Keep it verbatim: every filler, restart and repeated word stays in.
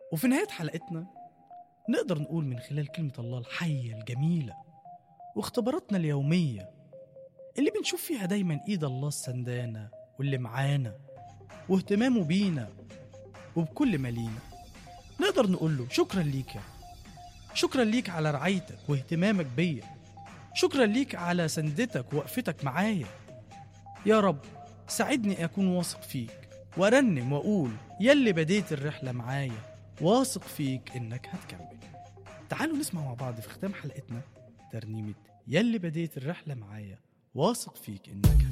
وفي نهاية حلقتنا نقدر نقول من خلال كلمة الله الحية الجميلة واختباراتنا اليومية اللي بنشوف فيها دايما إيد الله السندانة واللي معانا واهتمامه بينا وبكل ما لينا، نقدر نقول له شكرا ليك يا رب. شكرا ليك على رعايتك واهتمامك بيا، شكرا ليك على سندتك ووقفتك معايا يا رب. ساعدني أكون واثق فيك وأرنم وأقول يلي بديت الرحلة معايا واثق فيك إنك هتكمل. تعالوا نسمع مع بعض في ختام حلقتنا ترنيمة يلي بديت الرحلة معايا واثق فيك إنك هتكمل.